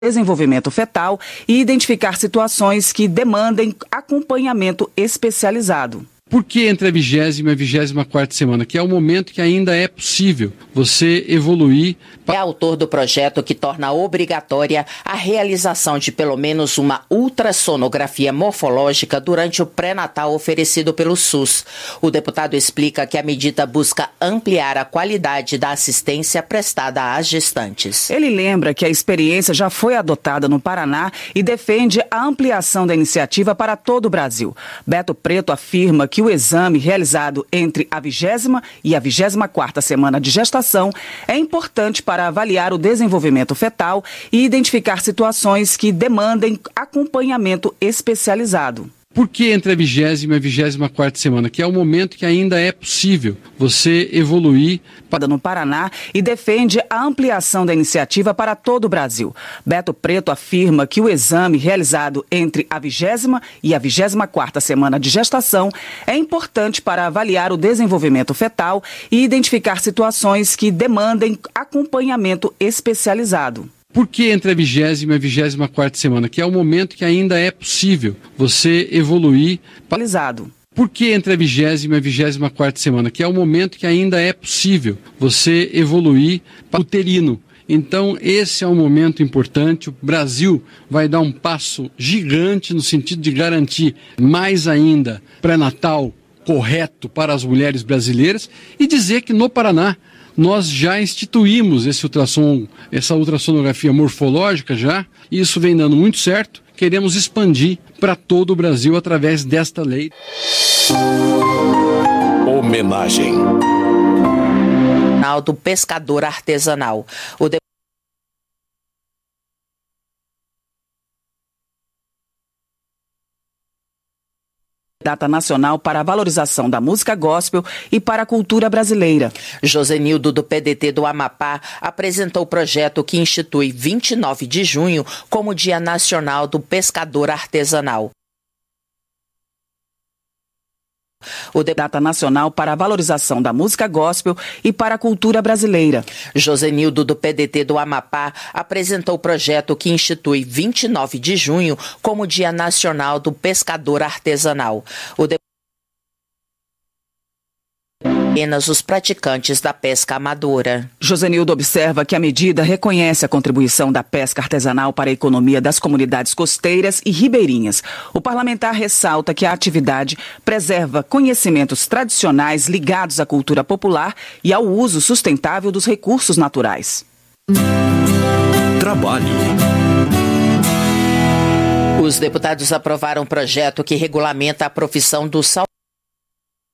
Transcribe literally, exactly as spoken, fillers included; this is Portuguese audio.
desenvolvimento fetal e identificar situações que demandem acompanhamento especializado. Por que entre a vigésima e a vigésima quarta semana? Que é o momento que ainda é possível você evoluir. É autor do projeto que torna obrigatória a realização de pelo menos uma ultrassonografia morfológica durante o pré-natal oferecido pelo SUS. O deputado explica que a medida busca ampliar a qualidade da assistência prestada às gestantes. Ele lembra que a experiência já foi adotada no Paraná e defende a ampliação da iniciativa para todo o Brasil. Beto Preto afirma que o exame realizado entre a vigésima e a vigésima quarta semana de gestação é importante para avaliar o desenvolvimento fetal e identificar situações que demandem acompanhamento especializado. Por que entre a vigésima e a vigésima quarta semana? Que é o momento que ainda é possível você evoluir. No Paraná e defende a ampliação da iniciativa para todo o Brasil. Beto Preto afirma que o exame realizado entre a vigésima e a vigésima quarta semana de gestação é importante para avaliar o desenvolvimento fetal e identificar situações que demandem acompanhamento especializado. Por que entre a vigésima e a vigésima quarta semana? Que é o momento que ainda é possível você evoluir. Por que entre a vigésima e a vigésima quarta semana? Que é o momento que ainda é possível você evoluir para o uterino. Então, esse é um momento importante. O Brasil vai dar um passo gigante no sentido de garantir mais ainda pré-natal correto para as mulheres brasileiras e dizer que no Paraná nós já instituímos esse ultrassom, essa ultrassonografia morfológica já, e isso vem dando muito certo. Queremos expandir para todo o Brasil através desta lei. Homenagem do pescador artesanal. O de... Data nacional para a valorização da música gospel e para a cultura brasileira. Josenildo, do P D T do Amapá, apresentou o projeto que institui vinte e nove de junho como Dia Nacional do Pescador Artesanal. O Data Nacional para a valorização da música gospel e para a cultura brasileira. Josenildo, do P D T do Amapá, apresentou o projeto que institui vinte e nove de junho como Dia Nacional do Pescador Artesanal. O de... apenas os praticantes da pesca amadora. Josenildo observa que a medida reconhece a contribuição da pesca artesanal para a economia das comunidades costeiras e ribeirinhas. O parlamentar ressalta que a atividade preserva conhecimentos tradicionais ligados à cultura popular e ao uso sustentável dos recursos naturais. Trabalho. Os deputados aprovaram um projeto que regulamenta a profissão do sal